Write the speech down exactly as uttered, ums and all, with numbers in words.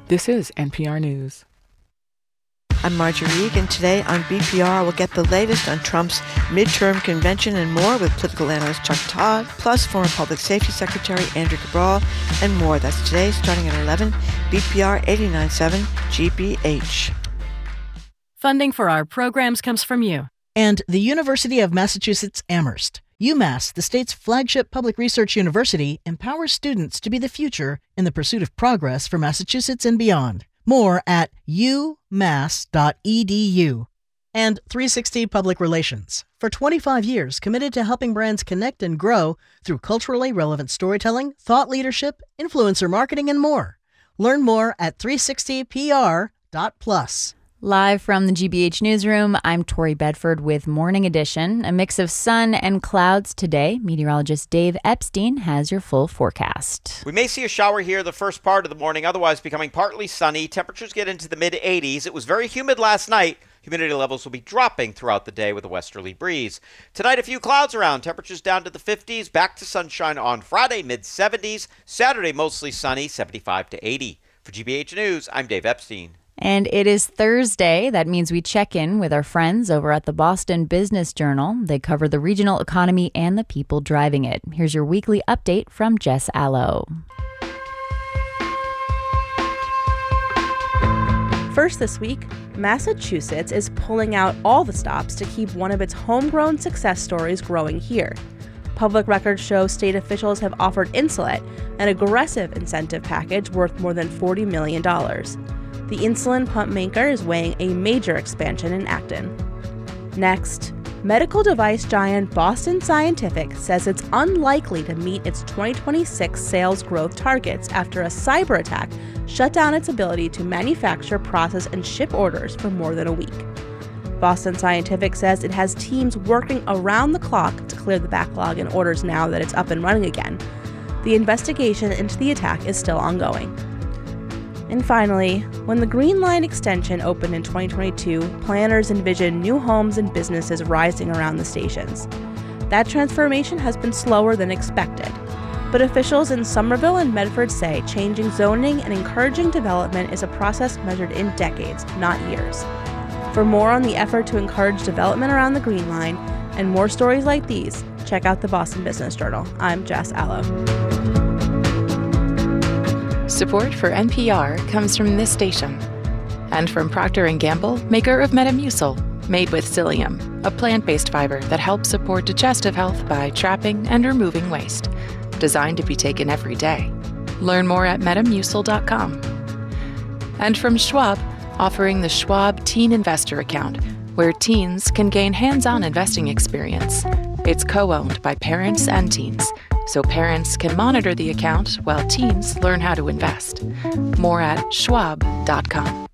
This is N P R News. I'm Marjorie Reed, and today on B P R we'll get the latest on Trump's midterm convention and more with political analyst Chuck Todd, plus former Public Safety Secretary Andrew Cabral, and more. That's today, starting at eleven, B P R eighty-nine point seven G B H. Funding for our programs comes from you. And the University of Massachusetts Amherst. UMass, the state's flagship public research university, empowers students to be the future in the pursuit of progress for Massachusetts and beyond. More at u mass dot e d u. And three sixty Public Relations. For twenty-five years, committed to helping brands connect and grow through culturally relevant storytelling, thought leadership, influencer marketing, and more. Learn more at three sixty p r dot plus. Live from the G B H Newsroom, I'm Tori Bedford with Morning Edition. A mix of sun and clouds today. Meteorologist Dave Epstein has your full forecast. We may see a shower here the first part of the morning, otherwise becoming partly sunny. Temperatures get into the mid eighties. It was very humid last night. Humidity levels will be dropping throughout the day with a westerly breeze. Tonight, a few clouds around. Temperatures down to the fifties. Back to sunshine on Friday, mid seventies. Saturday, mostly sunny, seventy-five to eighty. For G B H News, I'm Dave Epstein. And it is Thursday. That means we check in with our friends over at the Boston Business Journal. They cover the regional economy and the people driving it. Here's your weekly update from Jess Allo. First this week, Massachusetts is pulling out all the stops to keep one of its homegrown success stories growing here. Public records show state officials have offered Insulet an aggressive incentive package worth more than forty million dollars. The insulin pump maker is weighing a major expansion in Acton. Next, medical device giant Boston Scientific says it's unlikely to meet its twenty twenty-six sales growth targets after a cyber attack shut down its ability to manufacture, process, and ship orders for more than a week. Boston Scientific says it has teams working around the clock to clear the backlog in orders now that it's up and running again. The investigation into the attack is still ongoing. And finally, when the Green Line extension opened in twenty twenty-two, planners envisioned new homes and businesses rising around the stations. That transformation has been slower than expected, but officials in Somerville and Medford say changing zoning and encouraging development is a process measured in decades, not years. For more on the effort to encourage development around the Green Line and more stories like these, check out the Boston Business Journal. I'm Jess Allo. Support for N P R comes from this station and from Procter and Gamble, maker of Metamucil, made with psyllium, a plant-based fiber that helps support digestive health by trapping and removing waste. Designed to be taken every day. Learn more at metamucil dot com. And from Schwab, offering the Schwab Teen Investor Account, where teens can gain hands-on investing experience. It's co-owned by parents and teens, so parents can monitor the account while teens learn how to invest. More at schwab dot com.